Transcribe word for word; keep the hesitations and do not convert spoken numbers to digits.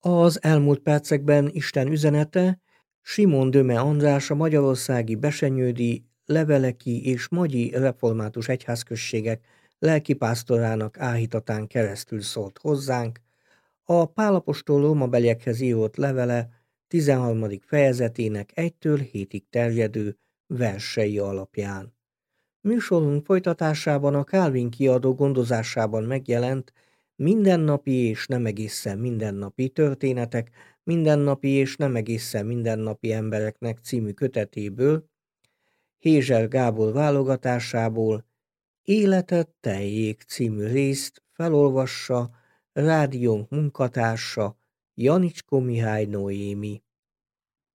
Az elmúlt percekben Isten üzenete Simon Döme András a magyarországi besenyődi, leveleki és magyi református egyházközségek lelkipásztorának áhítatán keresztül szólt hozzánk, a Pál apostol rómabeliekhez írott levele tizenharmadik fejezetének egytől hétig terjedő versei alapján. Műsorunk folytatásában a Calvin kiadó gondozásában megjelent Mindennapi és nem egészen mindennapi történetek mindennapi és nem egészen mindennapi embereknek című kötetéből, Hézser Gábor válogatásából Életet teljék című részt felolvassa rádiónk munkatársa, Janicskó Mihály Noémi.